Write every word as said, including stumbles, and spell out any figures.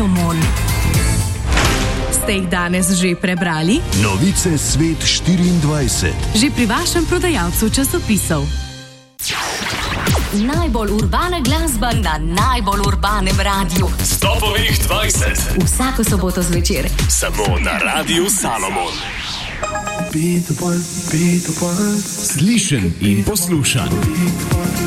Salomon. Ste jih danes že prebrali? Novice Svet štiriindvajset. Že pri vašem prodajalcu časopisov. Najbolj urbana glasba na najbolj urbanem radiju. Stopovih dvajset. Vsako soboto zvečer. Samo na Radiu Salomon. Slišen in poslušan.